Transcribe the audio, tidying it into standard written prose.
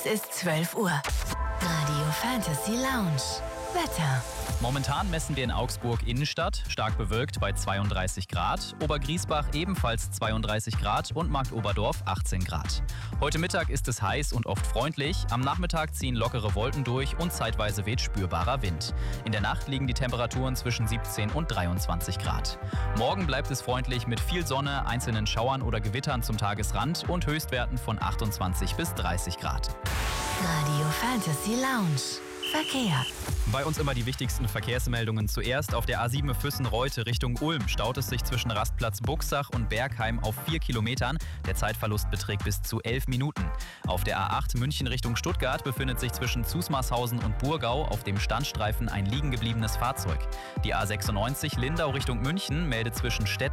Es ist 12 Uhr. Radio Fantasy Lounge. Wetter. Momentan messen wir in Augsburg Innenstadt, stark bewölkt bei 32 Grad, Obergriesbach ebenfalls 32 Grad und Marktoberdorf 18 Grad. Heute Mittag ist es heiß und oft freundlich, am Nachmittag ziehen lockere Wolken durch und zeitweise weht spürbarer Wind. In der Nacht liegen die Temperaturen zwischen 17 und 23 Grad. Morgen bleibt es freundlich mit viel Sonne, einzelnen Schauern oder Gewittern zum Tagesrand und Höchstwerten von 28 bis 30 Grad. Radio Fantasy Lounge. Verkehr. Bei uns immer die wichtigsten Verkehrsmeldungen. Zuerst auf der A7 Füssen-Reute Richtung Ulm staut es sich zwischen Rastplatz Buxach und Bergheim auf 4 Kilometern. Der Zeitverlust beträgt bis zu 11 Minuten. Auf der A8 München Richtung Stuttgart befindet sich zwischen Zusmarshausen und Burgau auf dem Standstreifen ein liegen gebliebenes Fahrzeug. Die A96 Lindau Richtung München meldet zwischen Stetten